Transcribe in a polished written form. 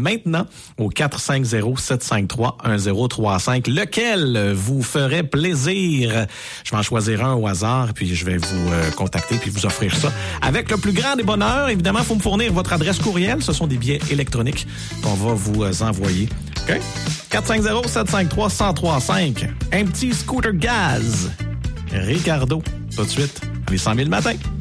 maintenant au 450-753-1035, lequel vous ferait plaisir. Je vais en choisir un au hasard, puis je vais vous contacter puis vous offrir ça. Avec le plus grand des bonheurs, évidemment, il faut me fournir votre adresse courriel. Ce sont des billets électroniques qu'on va vous envoyer. OK? 450-753-1035. Un petit scooter gaz. Ricardo, tout de suite, les 100 000 matins.